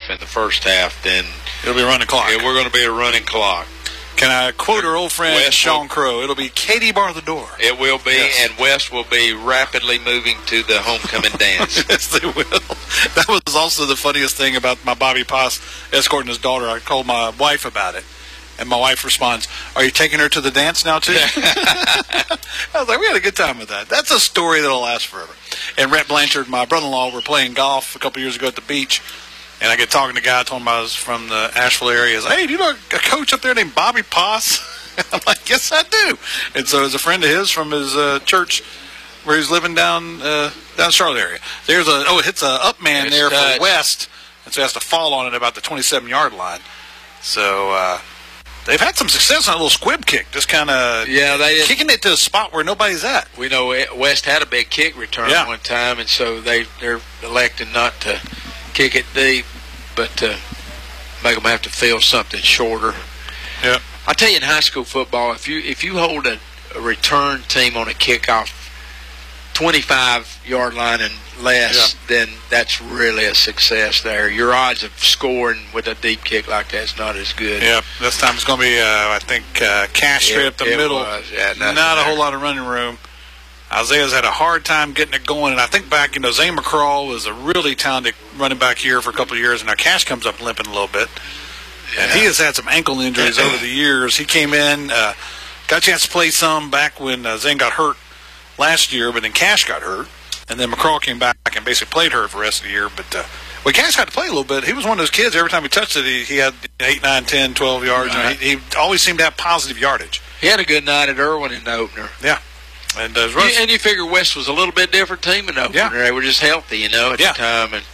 half and the first half, then it'll be running clock. We're going to be a running clock. Can I quote our old friend West Sean Crow? It'll be Katie bar the door. It will be, yes. And West will be rapidly moving to the homecoming dance. Yes, they will. That was also the funniest thing about my Bobby Poss escorting his daughter. I called my wife about it, and my wife responds, "Are you taking her to the dance now, too?" I was like, we had a good time with that. That's a story that'll last forever. And Rhett Blanchard, my brother-in-law, were playing golf a couple years ago at the beach. And I get talking to a guy, I told him I was from the Asheville area. He's like, "Hey, do you know a coach up there named Bobby Poss?" I'm like, "Yes, I do." And so it's a friend of his from his church where he's living down Charlotte area. It hits a up man there for West, and so he has to fall on it about the 27-yard line. So they've had some success on a little squib kick, just kind of kicking it to a spot where nobody's at. We know West had a big kick return one time, and so they're electing not to kick it deep, but make them have to field something shorter. Yeah, I tell you, in high school football, if you hold a return team on a kickoff 25-yard line and less, then that's really a success there. Your odds of scoring with a deep kick like that is not as good. Yeah, this time it's going to be, I think, cash straight up the middle. Not a whole lot of running room. Isaiah's had a hard time getting it going, and I think back, Zane McCraw was a really talented running back here for a couple of years, and now Cash comes up limping a little bit. And he has had some ankle injuries over the years. He came in, got a chance to play some back when Zane got hurt last year, but then Cash got hurt, and then McCraw came back and basically played hurt for the rest of the year. But when Cash got to play a little bit, he was one of those kids, every time he touched it, he had 8, 9, 10, 12 yards. Right. He always seemed to have positive yardage. He had a good night at Irwin in the opener. Yeah. And you figure West was a little bit different team in the opener. Yeah. They were just healthy, at the time. And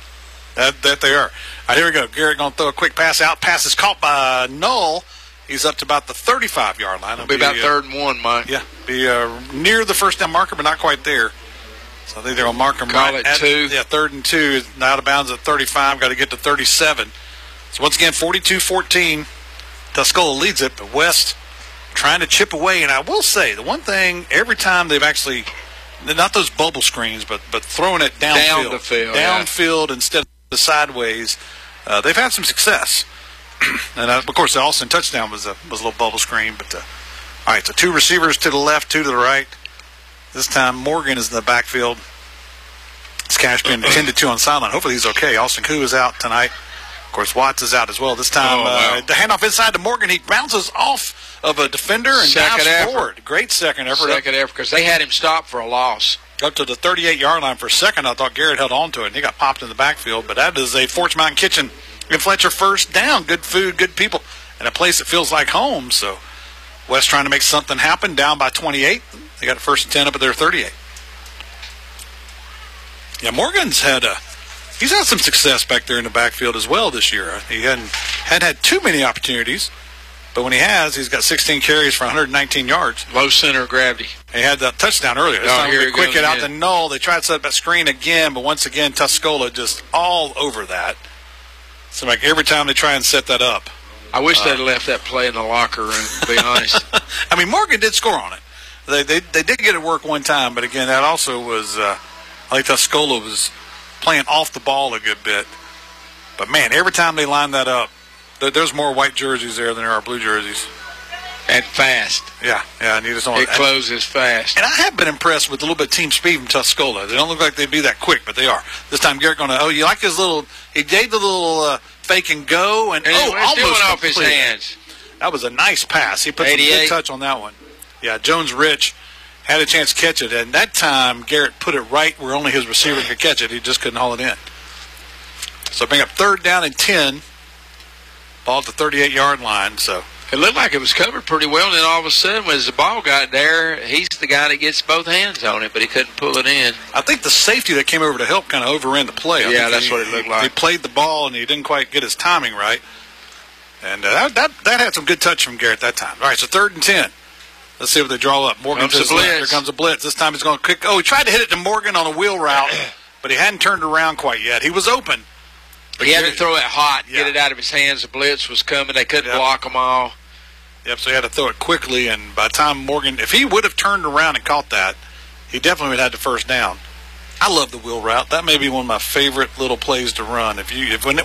that they are. All right, here we go. Garrett going to throw a quick pass out. Pass is caught by Null. He's up to about the 35-yard line. It'll be about 3rd and 1, Mike. Yeah, be near the first down marker, but not quite there. So I think they're going to mark him right at 2. Yeah, 3rd and 2. Out of bounds at 35. Got to get to 37. So once again, 42-14. Tuscola leads it, but West trying to chip away. And I will say, the one thing, every time they've actually, not those bubble screens, but throwing it downfield instead of sideways, they've had some success. And of course, the Austin touchdown was a little bubble screen. But all right, so 2 receivers to the left, 2 to the right. This time Morgan is in the backfield. It's Cash being attended to on the sideline. Hopefully he's okay. Austin Koo is out tonight. Of course, Watts is out as well. This time, the handoff inside to Morgan. He bounces off of a defender and dives forward. Great second effort. Second effort, because they had him stopped for a loss. Up to the 38-yard line for a second. I thought Garrett held on to it, and he got popped in the backfield. But that is a Forts Mountain Kitchen in Fletcher first down. Good food, good people, and a place that feels like home. So West trying to make something happen, down by 28. They got a 1st and 10 up at their 38. Yeah, Morgan's he's had some success back there in the backfield as well this year. He hadn't had too many opportunities, but when he has, he's got 16 carries for 119 yards. Low center of gravity. He had that touchdown earlier. This time he quick it out to Null. They tried to set up that screen again, but once again, Tuscola just all over that. So like every time they try and set that up. I wish they'd left that play in the locker room, to be honest. I mean, Morgan did score on it. They did get it work one time, but again, that also was, I think Tuscola was playing off the ball a good bit. But, man, every time they line that up, there's more white jerseys there than there are blue jerseys. And fast. Yeah, and you just don't. It closes fast. And I have been impressed with a little bit of team speed from Tuscola. They don't look like they'd be that quick, but they are. This time Garrett going to, you like his little, he gave the little fake and go, and almost went off his hands. That was a nice pass. He put some good touch on that one. Yeah, Jones Rich had a chance to catch it, and that time Garrett put it right where only his receiver could catch it. He just couldn't haul it in. So bring up 3rd down and 10. Ball at the 38-yard line. So it looked like it was covered pretty well, and then all of a sudden, as the ball got there, he's the guy that gets both hands on it, but he couldn't pull it in. I think the safety that came over to help kind of overran the play. Yeah, that's what it looked like. He played the ball, and he didn't quite get his timing right. And that had some good touch from Garrett that time. All right, so 3rd and 10. Let's see what they draw up. Morgan to his left. Here comes a blitz. This time he's going to kick. Oh, he tried to hit it to Morgan on a wheel route, but he hadn't turned around quite yet. He was open. He had to throw it hot, get it out of his hands. The blitz was coming. They couldn't block them all. Yep, so he had to throw it quickly, and by the time Morgan, if he would have turned around and caught that, he definitely would have had the first down. I love the wheel route. That may be one of my favorite little plays to run when it works.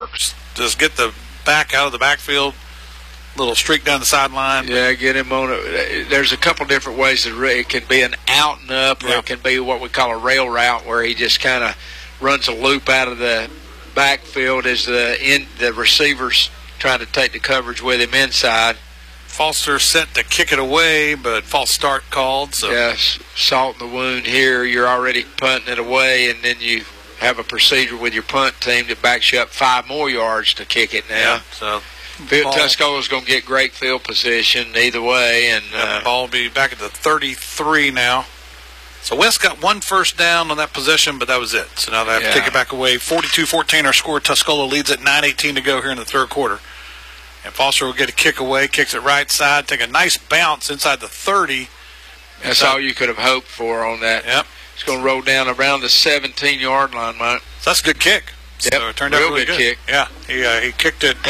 works. Just get the back out of the backfield, little streak down the sideline. Yeah, get him on it. There's a couple different ways that it can be an out and up, or it can be what we call a rail route, where he just kind of runs a loop out of the backfield as the receivers trying to take the coverage with him inside. Foster set to kick it away, but false start called. So. Yes, salt in the wound here. You're already punting it away, and then you have a procedure with your punt team that backs you up 5 more yards to kick it now. Yeah, so Tuscola's going to get great field position either way. And the ball will be back at the 33 now. So West got 1 first down on that possession, but that was it. So now they have to take it back away. 42-14 our score. Tuscola leads at 9:18 to go here in the third quarter. And Foster will get a kick away, kicks it right side, take a nice bounce inside the 30. That's all you could have hoped for on that. Yep. It's going to roll down around the 17-yard line, Mike. So that's a good kick. Yep. So it turned out really good kick. Yeah, he kicked it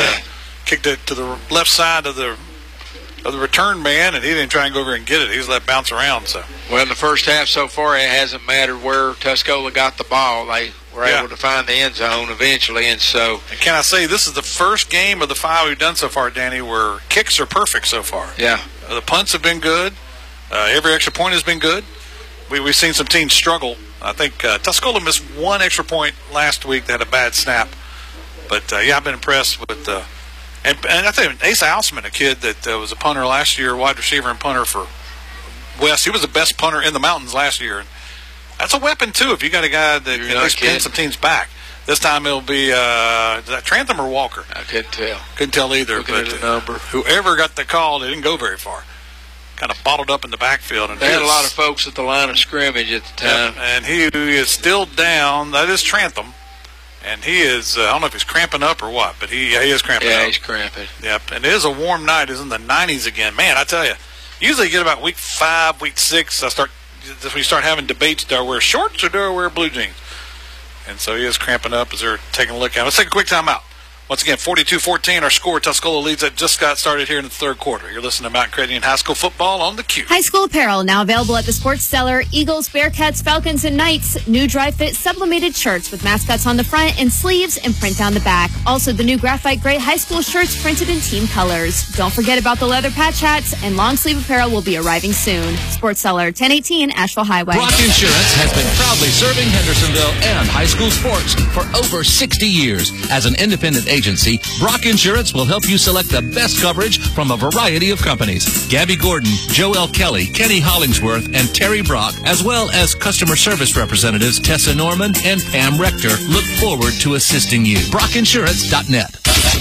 to the left side of the return man, and he didn't try and go over and get it. He just let it bounce around. So. Well, in the first half so far, it hasn't mattered where Tuscola got the ball. They were able to find the end zone eventually, and so. And can I say, this is the first game of the 5 we've done so far, Danny, where kicks are perfect so far. Yeah. The punts have been good. Every extra point has been good. We've seen some teams struggle. I think Tuscola missed 1 extra point last week that had a bad snap. But, I've been impressed with and I think Asa Alsman, a kid that was a punter last year, wide receiver and punter for West. He was the best punter in the mountains last year. And that's a weapon, too, if you got a guy that can pin some teams back. This time it'll be is that Trantham or Walker? I couldn't tell. Couldn't tell either. Looking at the number. Whoever got the call, they didn't go very far. Kind of bottled up in the backfield. And they had a lot of folks at the line of scrimmage at the time. Yep, and he is still down. That is Trantham. And he is, I don't know if he's cramping up or what, but he is cramping up. Yeah, he's cramping. Yep, and it is a warm night. It's in the 90s again. Man, I tell you, usually you get about week 5, week 6, we start having debates, do I wear shorts or do I wear blue jeans? And so he is cramping up as they're taking a look at it. Let's take a quick timeout. Once again, 42-14, our score. Tuscola leads it. Just got started here in the third quarter. You're listening to Mount Credian High School football on the Q. High school apparel now available at the Sports Cellar. Eagles, Bearcats, Falcons, and Knights. New dry fit sublimated shirts with mascots on the front and sleeves and print down the back. Also, the new graphite gray high school shirts printed in team colors. Don't forget about the leather patch hats, and long sleeve apparel will be arriving soon. Sports Cellar, 1018 Asheville Highway. Brock Insurance has been proudly serving Hendersonville and high school sports for over 60 years. As an independent agency, Brock Insurance will help you select the best coverage from a variety of companies. Gabby Gordon, Joel Kelly, Kenny Hollingsworth, and Terry Brock, as well as customer service representatives Tessa Norman and Pam Rector, look forward to assisting you. BrockInsurance.net.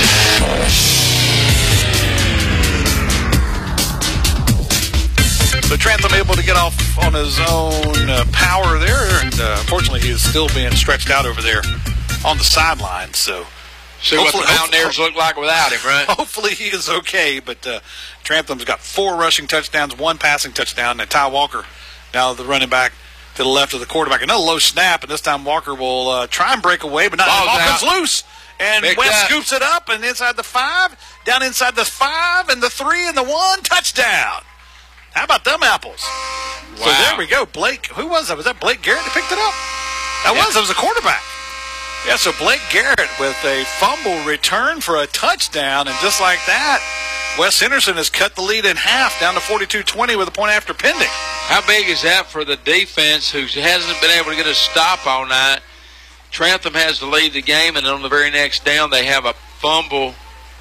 So Trantham able to get off on his own power there, and unfortunately he is still being stretched out over there on the sideline. So see what the Mountaineers look like without him, right? Hopefully he is okay, but Trantham's got 4 rushing touchdowns, 1 passing touchdown, and Ty Walker, now the running back to the left of the quarterback. Another low snap, and this time Walker will try and break away, but not. The ball comes loose, and West scoops it up, and inside the 5, down inside the 5, and the 3, and the 1, touchdown. How about them apples? Wow. So there we go. Blake, who was that? Was that Blake Garrett that picked it up? It was a quarterback. Yeah, so Blake Garrett with a fumble return for a touchdown, and just like that, Wes Henderson has cut the lead in half down to 42-20 with a point after pending. How big is that for the defense who hasn't been able to get a stop all night? Trantham has to lead the game, and on the very next down they have a fumble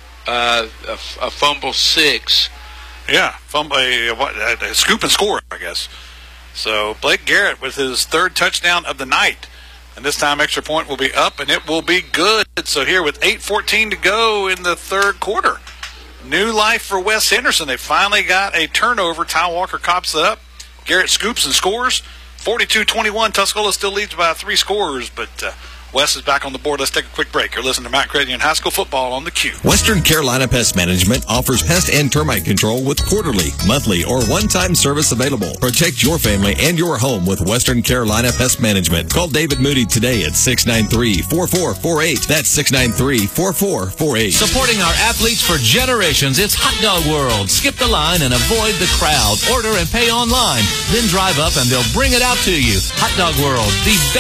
6. Yeah, a scoop and score, I guess. So Blake Garrett with his 3rd touchdown of the night. And this time extra point will be up, and it will be good. So here with 8:14 to go in the third quarter. New life for Wes Henderson. They finally got a turnover. Ty Walker cops it up. Garrett scoops and scores. 42-21. Tuscola still leads by 3 scores, but Wes is back on the board. Let's take a quick break. You're listening to Mount Credian High School football on the Q. Western Carolina Pest Management offers pest and termite control with quarterly, monthly, or one-time service available. Protect your family and your home with Western Carolina Pest Management. Call David Moody today at 693-4448. That's 693-4448. Supporting our athletes for generations, it's Hot Dog World. Skip the line and avoid the crowd. Order and pay online. Then drive up and they'll bring it out to you. Hot Dog World, the best